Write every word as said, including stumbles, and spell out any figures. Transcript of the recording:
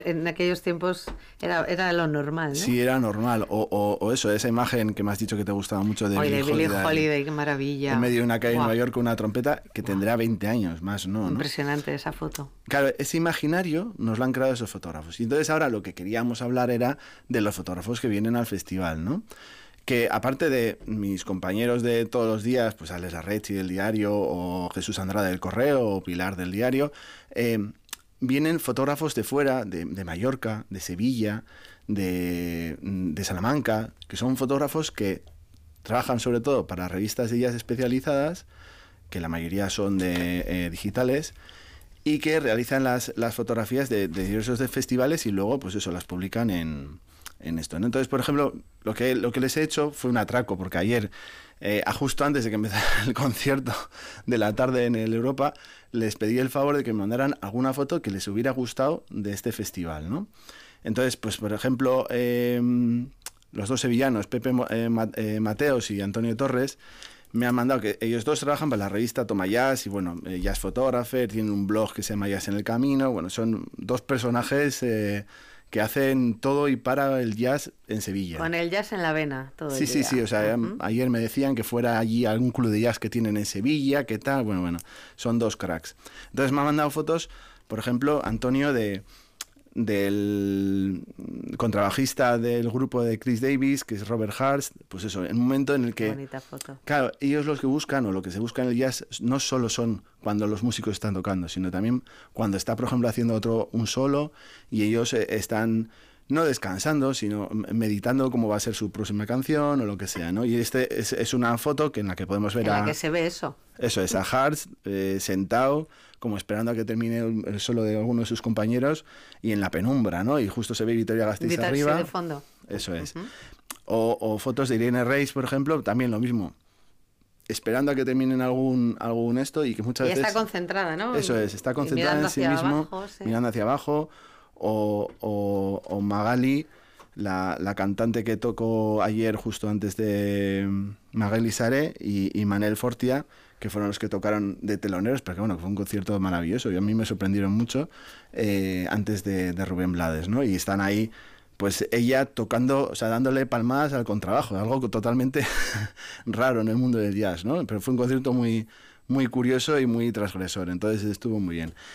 En aquellos tiempos era, era lo normal, ¿no? Sí, era normal. O, o, o eso, esa imagen que me has dicho que te gustaba mucho de Oye, Billie de Billie Holiday, Holiday, qué maravilla. en medio de una calle en Buah, Nueva York con una trompeta, que buah. tendrá veinte años, más no, ¿no? Impresionante esa foto. Claro, ese imaginario nos lo han creado esos fotógrafos. Y entonces ahora lo que queríamos hablar era de los fotógrafos que vienen al festival, ¿no? Que aparte de mis compañeros de todos los días, pues Alex Larrechi del Diario, o Jesús Andrade del Correo, o Pilar del Diario, eh, vienen fotógrafos de fuera, de, de Mallorca, de Sevilla, de, de Salamanca, que son fotógrafos que trabajan sobre todo para revistas de jazz especializadas, que la mayoría son de eh, digitales, y que realizan las, las fotografías de, de diversos de festivales y luego pues eso las publican en, en esto, ¿no? Entonces, por ejemplo, lo que, lo que les he hecho fue un atraco, porque ayer, eh, justo antes de que empezara el concierto de la tarde en el Europa, les pedí el favor de que me mandaran alguna foto que les hubiera gustado de este festival, ¿no? Entonces, pues por ejemplo, eh, los dos sevillanos, Pepe eh, Mateos y Antonio Torres, me han mandado que ellos dos trabajan para la revista Toma Jazz y bueno, eh, Jazz Photographer, tienen un blog que se llama Jazz en el Camino, bueno, son dos personajes eh, que hacen todo y para el jazz en Sevilla. Con el jazz en la vena, todo Sí, el sí, día. sí, o sea, Uh-huh. ayer me decían que fuera allí a algún club de jazz que tienen en Sevilla, que tal, bueno, bueno, son dos cracks. Entonces me han mandado fotos, por ejemplo, Antonio de... del contrabajista del grupo de Chris Davis, que es Robert Hurst, pues eso, en un momento en el que... Qué bonita foto. Claro, ellos los que buscan, o lo que se busca en el jazz, no solo son cuando los músicos están tocando, sino también cuando está, por ejemplo, haciendo otro un solo, y ellos eh, están no descansando, sino meditando cómo va a ser su próxima canción, o lo que sea, ¿no? Y este es, es una foto que en la que podemos ver en a... la que se ve eso. Eso es, a Hurst eh, sentado, como esperando a que termine el, el solo de alguno de sus compañeros, y en la penumbra, ¿no? Y justo se ve Victoria Gasteiz Vital, arriba. sí, de fondo. Eso es. Uh-huh. O, o fotos de Irene Reis, por ejemplo, también lo mismo. Esperando a que terminen algún, algún esto y que muchas y veces... está concentrada, ¿no? Eso es, está concentrada en sí mismo, abajo, sí. mirando hacia abajo. O, o, o Magali, la, la cantante que tocó ayer justo antes de Magali Sare y, y Manel Fortia, que fueron los que tocaron de teloneros, porque bueno, fue un concierto maravilloso y a mí me sorprendieron mucho eh, antes de, de Rubén Blades, ¿no? Y están ahí, pues ella tocando, o sea, dándole palmadas al contrabajo, algo totalmente raro en el mundo del jazz, ¿no? Pero fue un concierto muy, muy curioso y muy transgresor, entonces estuvo muy bien.